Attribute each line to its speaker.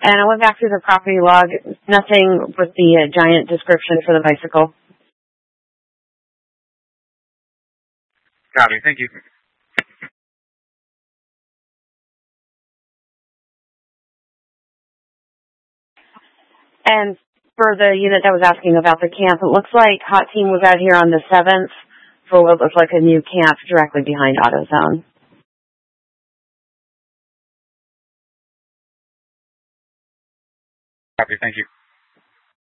Speaker 1: And I went back through the property log. Nothing with the giant description for the bicycle.
Speaker 2: Copy. Thank you.
Speaker 1: And for the unit that was asking about the camp, it looks like Hot Team was out here on the 7th for what looks like a new camp directly behind AutoZone.
Speaker 2: Copy. Thank you.